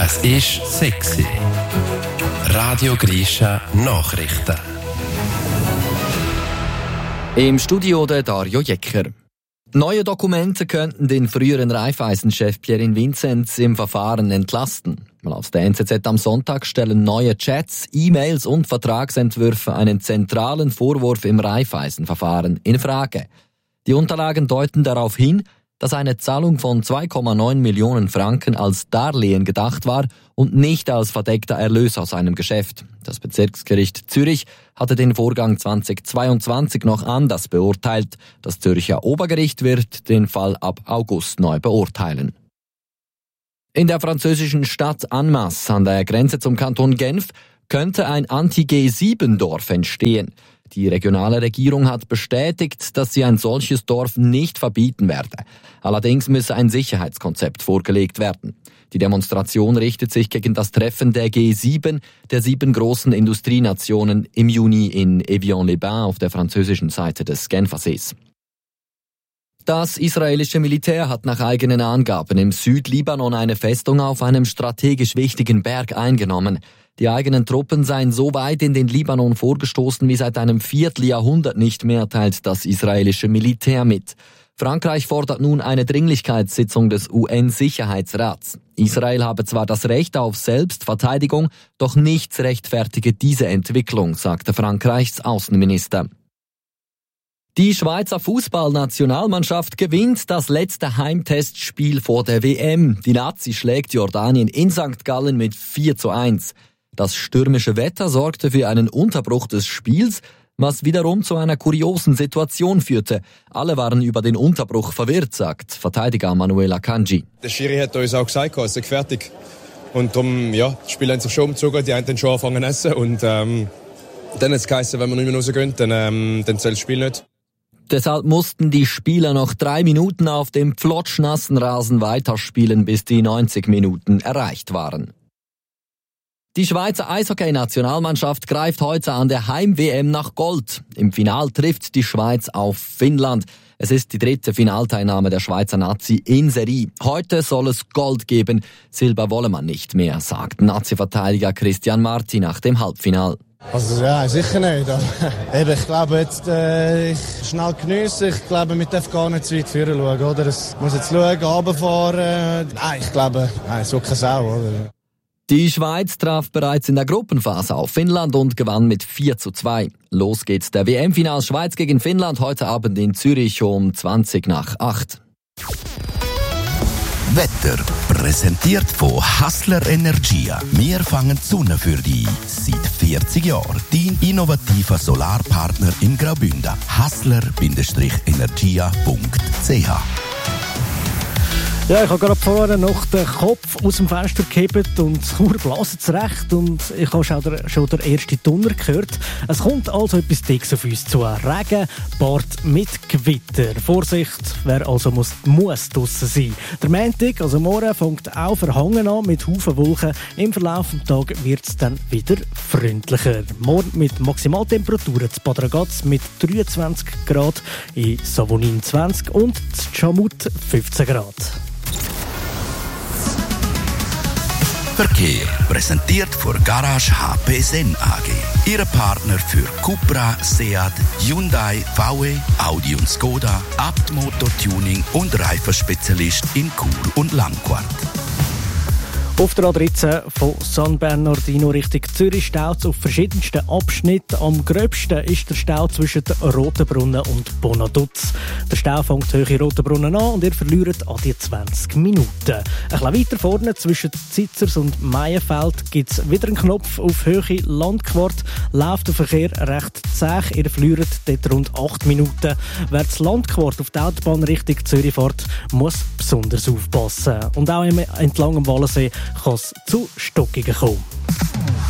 Es ist sexy. Radio Grisha Nachrichten. Im Studio der Dario Jecker. Neue Dokumente könnten den früheren Raiffeisen-Chef Pierin Vinzenz im Verfahren entlasten. Laut der NZZ am Sonntag stellen neue Chats, E-Mails und Vertragsentwürfe einen zentralen Vorwurf im Raiffeisen-Verfahren in Frage. Die Unterlagen deuten darauf hin, dass eine Zahlung von 2,9 Millionen Franken als Darlehen gedacht war und nicht als verdeckter Erlös aus einem Geschäft. Das Bezirksgericht Zürich hatte den Vorgang 2022 noch anders beurteilt. Das Zürcher Obergericht wird den Fall ab August neu beurteilen. In der französischen Stadt Annemasse an der Grenze zum Kanton Genf könnte ein Anti-G7-Dorf entstehen. Die regionale Regierung hat bestätigt, dass sie ein solches Dorf nicht verbieten werde. Allerdings müsse ein Sicherheitskonzept vorgelegt werden. Die Demonstration richtet sich gegen das Treffen der G7, der 7 großen Industrienationen, im Juni in Evian-les-Bains auf der französischen Seite des Genfersees. Das israelische Militär hat nach eigenen Angaben im Südlibanon eine Festung auf einem strategisch wichtigen Berg eingenommen. Die eigenen Truppen seien so weit in den Libanon vorgestoßen wie seit einem Vierteljahrhundert nicht mehr, teilt das israelische Militär mit. Frankreich fordert nun eine Dringlichkeitssitzung des UN-Sicherheitsrats. Israel habe zwar das Recht auf Selbstverteidigung, doch nichts rechtfertige diese Entwicklung, sagte Frankreichs Außenminister. Die Schweizer Fußballnationalmannschaft gewinnt das letzte Heimtestspiel vor der WM. Die Nazi schlägt Jordanien in St. Gallen mit 4:1. Das stürmische Wetter sorgte für einen Unterbruch des Spiels, was wiederum zu einer kuriosen Situation führte. Alle waren über den Unterbruch verwirrt, sagt Verteidiger Manuel Akanji. Der Schiri hat uns auch gesagt, es sei fertig. Und darum, die Spieler haben sich schon umgezogen, die einen schon angefangen zu essen. Und dann hat es geheißen, wenn wir nicht mehr rausgehen, dann zählt das Spiel nicht. Deshalb mussten die Spieler noch 3 Minuten auf dem flotschnassen Rasen weiterspielen, bis die 90 Minuten erreicht waren. Die Schweizer Eishockey-Nationalmannschaft greift heute an der Heim-WM nach Gold. Im Final trifft die Schweiz auf Finnland. Es ist die 3. Finalteilnahme der Schweizer Nazi in Serie. Heute soll es Gold geben. Silber wolle man nicht mehr, sagt Nazi-Verteidiger Christian Marti nach dem Halbfinal. Also ja, sicher nicht. Aber ich glaube jetzt, ich schnell geniessen. Ich glaube, wir dürfen gar nicht zu weit führen schauen, oder? Es muss jetzt schauen, runterfahren. Nein, ich glaube, es ist keine Sau, oder? Die Schweiz traf bereits in der Gruppenphase auf Finnland und gewann mit 4:2. Los geht's der WM-Final Schweiz gegen Finnland heute Abend in Zürich um 20:08. Wetter präsentiert von Hassler Energia. Wir fangen die Sonne für dich. Seit 40 Jahren dein innovativer Solarpartner in Graubünden. Hassler-energia.ch. Ja, ich habe gerade vorher noch den Kopf aus dem Fenster gehebt und es blasen zurecht und ich habe schon den ersten Donner gehört. Es kommt also etwas Dickes auf uns zu. Regen, Bart mit Gewitter. Vorsicht, wer also muss draussen sein. Der Montag, also morgen, fängt auch verhangen an mit Haufen Wolken. Im Verlauf des Tages wird es dann wieder freundlicher. Morgen mit Maximaltemperaturen zu Bad Ragaz mit 23 Grad, in Savonin 20 und zu Tschamut 15 Grad. Verkehr präsentiert von Garage HP Sen AG. Ihre Partner für Cupra, Seat, Hyundai, VW, Audi und Skoda, Abt Motor Tuning und Reifenspezialist in Chur und Langquart. Auf der A13 von San Bernardino Richtung Zürich staut es auf verschiedensten Abschnitten. Am gröbsten ist der Stau zwischen Rotenbrunnen und Bonaduz. Der Stau fängt Höhe Rotenbrunnen an und ihr verliert an die 20 Minuten. Ein bisschen weiter vorne zwischen Zitzers und Meienfeld gibt es wieder einen Knopf auf Höhe Landquart. Läuft der Verkehr recht zäh, ihr verliert dort rund 8 Minuten. Wer das Landquart auf der Autobahn Richtung Zürich fährt, muss besonders aufpassen. Und auch entlang am Wallensee kann es zu Stockungen kommen.